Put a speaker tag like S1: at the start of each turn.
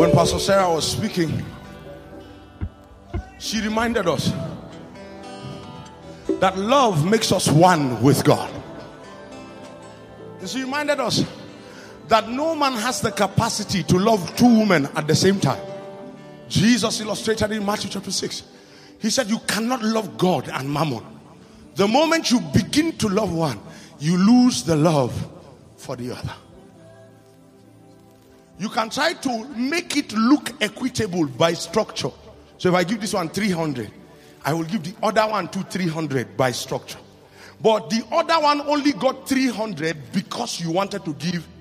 S1: When Pastor Sarah was speaking, she reminded us that love makes us one with God. And she reminded us that no man has the capacity to love two women at the same time. Jesus illustrated in Matthew chapter 6. He said you cannot love God and mammon. The moment you begin to love one, you lose the love for the other. You can try to make it look equitable by structure. So if I give this one 300, I will give the other one 300 by structure. But the other one only got 300 because you wanted to give